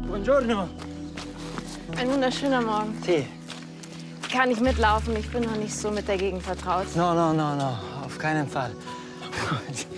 Buongiorno. Ein wunderschöner Morgen. Sì. Kann ich mitlaufen? Ich bin noch nicht so mit der Gegend vertraut. No, auf keinen Fall.